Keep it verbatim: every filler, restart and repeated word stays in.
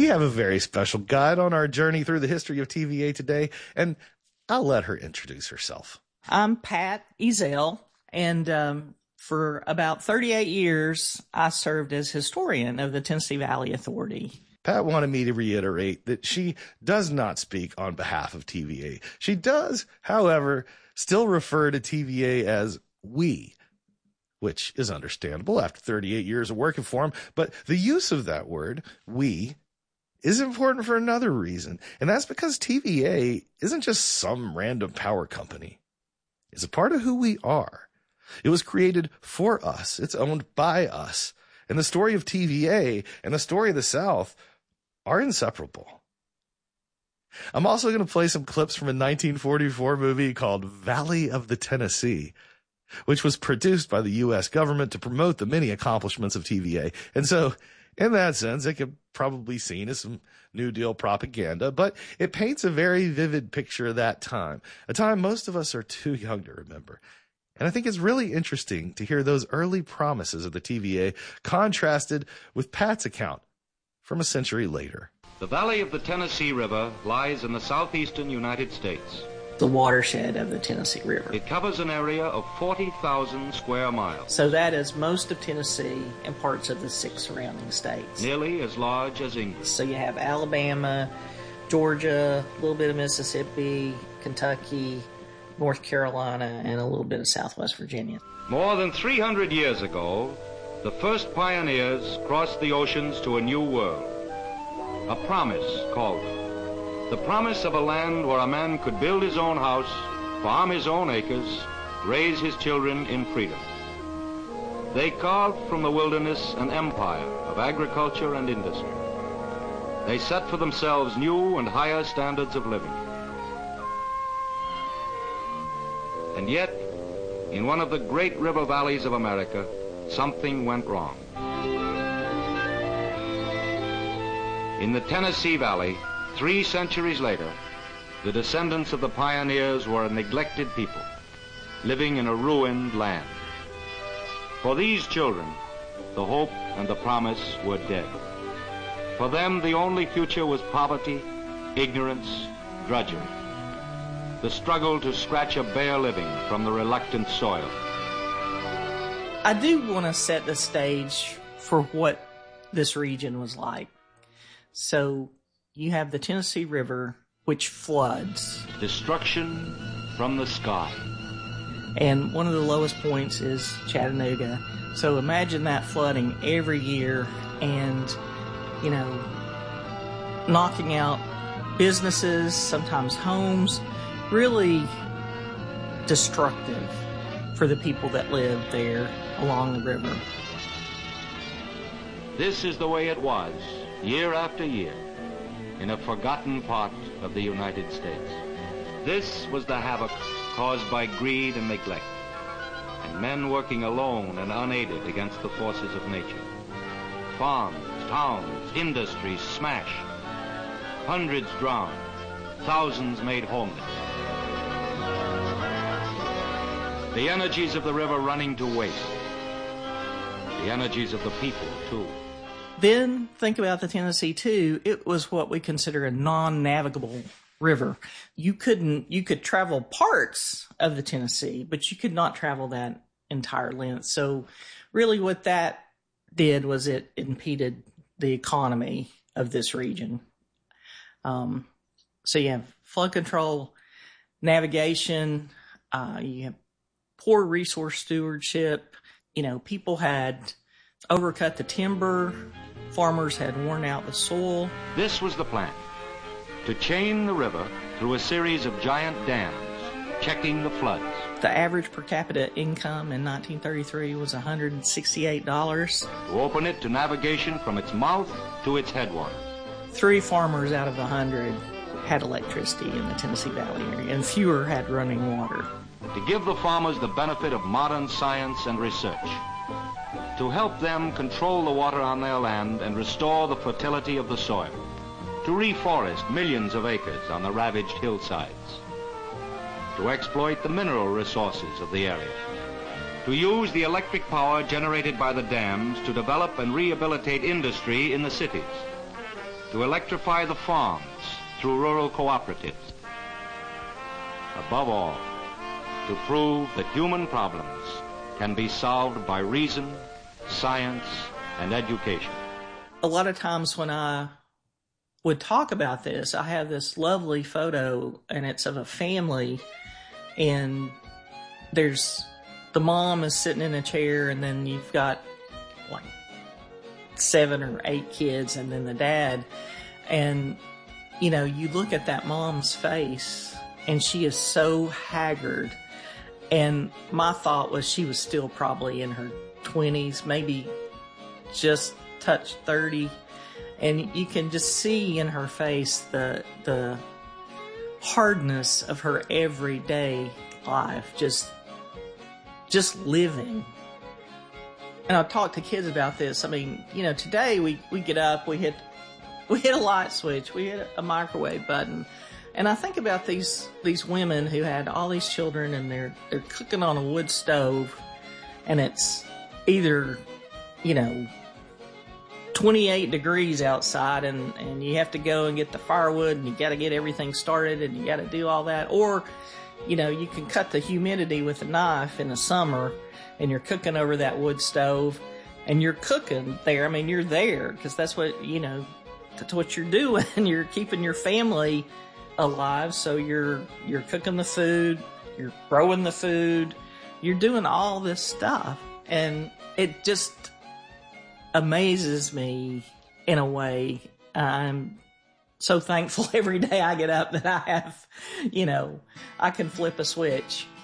We have a very special guide on our journey through the history of T V A today, and I'll let her introduce herself. I'm Pat Ezell, and um, for about thirty-eight years, I served as historian of the Tennessee Valley Authority. Pat wanted me to reiterate that she does not speak on behalf of T V A. She does, however, still refer to T V A as we, which is understandable after thirty-eight years of working for him. But the use of that word, we, is important for another reason, and that's because T V A isn't just some random power company. It's a part of who we are. It was created for us. It's owned by us. And the story of T V A and the story of the South are inseparable. I'm also going to play some clips from a nineteen forty-four movie called Valley of the Tennessee, which was produced by the U S government to promote the many accomplishments of T V A. And so, in that sense, it could probably be seen as some New Deal propaganda, but it paints a very vivid picture of that time, a time most of us are too young to remember. And I think it's really interesting to hear those early promises of the T V A contrasted with Pat's account from a century later. The Valley of the Tennessee River lies in the southeastern United States. The watershed of the Tennessee River. It covers an area of forty thousand square miles. So that is most of Tennessee and parts of the six surrounding states. Nearly as large as England. So you have Alabama, Georgia, a little bit of Mississippi, Kentucky, North Carolina, and a little bit of Southwest Virginia. More than three hundred years ago, the first pioneers crossed the oceans to a new world. A promise called them. The promise of a land where a man could build his own house, farm his own acres, raise his children in freedom. They carved from the wilderness an empire of agriculture and industry. They set for themselves new and higher standards of living. And yet, in one of the great river valleys of America, something went wrong. In the Tennessee Valley, three centuries later, the descendants of the pioneers were a neglected people, living in a ruined land. For these children, the hope and the promise were dead. For them, the only future was poverty, ignorance, drudgery. The struggle to scratch a bare living from the reluctant soil. I do want to set the stage for what this region was like. So you have the Tennessee River, which floods. Destruction from the sky. And one of the lowest points is Chattanooga. So imagine that flooding every year and, you know, knocking out businesses, sometimes homes, really destructive for the people that live there along the river. This is the way it was, year after year, in a forgotten part of the United States. This was the havoc caused by greed and neglect, and men working alone and unaided against the forces of nature. Farms, towns, industries smashed, hundreds drowned, thousands made homeless. The energies of the river running to waste. The energies of the people, too. Then think about the Tennessee, too. It was what we consider a non-navigable river. You couldn't, you could travel parts of the Tennessee, but you could not travel that entire length. So really what that did was it impeded the economy of this region. Um, so you have flood control, navigation, uh, you have poor resource stewardship. You know, people had overcut the timber. Farmers had worn out the soil. This was the plan, to chain the river through a series of giant dams, checking the floods. The average per capita income in nineteen thirty-three was one hundred sixty-eight dollars. To open it to navigation from its mouth to its headwaters. Three farmers out of a hundred had electricity in the Tennessee Valley area, and fewer had running water. To give the farmers the benefit of modern science and research. To help them control the water on their land and restore the fertility of the soil. To reforest millions of acres on the ravaged hillsides. To exploit the mineral resources of the area. To use the electric power generated by the dams to develop and rehabilitate industry in the cities. to electrify the farms through rural cooperatives. Above all, to prove that human problems can be solved by reason, science, and education. A lot of times when I would talk about this, I have this lovely photo, and it's of a family, and there's the mom is sitting in a chair, and then you've got like seven or eight kids, and then the dad. And, you know, you look at that mom's face, and she is so haggard. And my thought was she was still probably in her twenties, maybe just touched thirty. And you can just see in her face the the hardness of her everyday life, just just living. And I've talked to kids about this. I mean, you know, today we, we get up, we hit we hit a light switch, we hit a microwave button. And I think about these these women who had all these children, and they're they're cooking on a wood stove, and it's either, you know, twenty-eight degrees outside, and, and you have to go and get the firewood, and you got to get everything started, and you got to do all that. Or, you know, you can cut the humidity with a knife in the summer, and you're cooking over that wood stove, and you're cooking there. I mean, you're there because that's what, you know, that's what you're doing. You're keeping your family alive, so you're you're cooking the food, you're growing the food, you're doing all this stuff, and it just amazes me in a way. I'm so thankful every day I get up that I have, you know, I can flip a switch